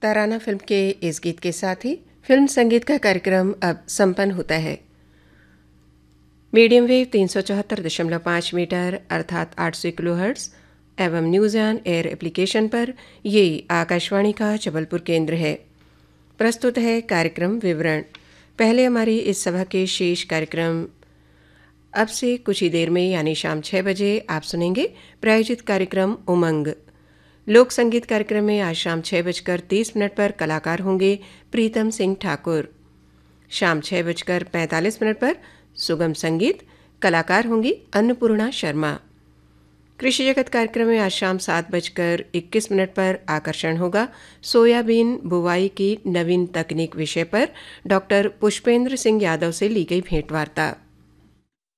Tarana film के इस गीत के साथ ही फिल्म संगीत का कार्यक्रम अब संपन्न होता है। मीडियम वेव 374.5 मीटर अर्थात 800 किलोहर्ट्ज़ एवं न्यूज़ ऑन एयर एप्लीकेशन पर ये आकाशवाणी का जबलपुर केंद्र है। प्रस्तुत है कार्यक्रम विवरण। पहले हमारी इस सभा के शेष कार्यक्रम अब से कुछ ही देर में यानी शाम 6 बजे आप सुनेंगे प्रायोजित कार्यक्रम उमंग। लोक संगीत कार्यक्रम में आज शाम 6:30 पर कलाकार होंगे प्रीतम सिंह ठाकुर। शाम 6:45 पर सुगम संगीत, कलाकार होंगी अन्नपूर्णा शर्मा। कृषि जगत कार्यक्रम में आज शाम 7:21 पर आकर्षण होगा सोयाबीन बुवाई की नवीन तकनीक विषय पर डॉक्टर पुष्पेंद्र सिंह यादव से ली गई भेंटवार्ता।